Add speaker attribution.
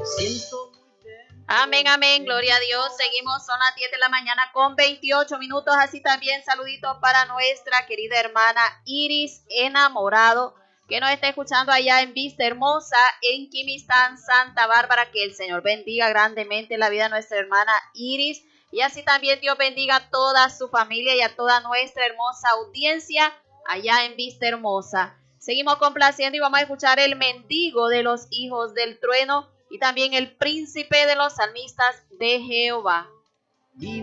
Speaker 1: Amén, amén, gloria a Dios. Seguimos, son las 10 de la mañana con 28 minutos. Así también saluditos para nuestra querida hermana Iris Enamorado, que nos está escuchando allá en Vista Hermosa, en Quimistán, Santa Bárbara. Que el Señor bendiga grandemente la vida de nuestra hermana Iris. Y así también Dios bendiga a toda su familia y a toda nuestra hermosa audiencia allá en Vista Hermosa. Seguimos complaciendo y vamos a escuchar El Mendigo de los Hijos del Trueno y también El Príncipe de los Salmistas de Jehová.